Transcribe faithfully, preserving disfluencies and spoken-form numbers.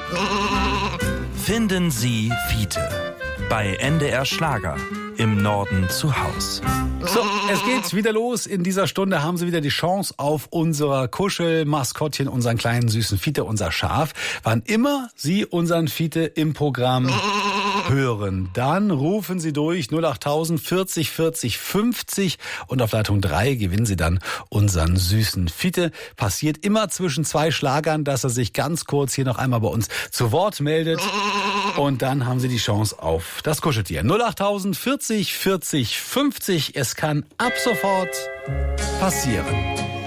Finden Sie Fiete bei N D R Schlager im Norden zu Haus. So, es geht wieder los. In dieser Stunde haben Sie wieder die Chance auf unser Kuschelmaskottchen, unseren kleinen süßen Fiete, unser Schaf. Wann immer Sie unseren Fiete im Programm hören, dann rufen Sie durch null achttausend vierzig vierzig fünfzig und auf Leitung drei gewinnen Sie dann unseren süßen Fiete. Passiert immer zwischen zwei Schlagern, dass er sich ganz kurz hier noch einmal bei uns zu Wort meldet und dann haben Sie die Chance auf das Kuscheltier. null achttausend vierzig vierzig fünfzig. Es kann ab sofort passieren.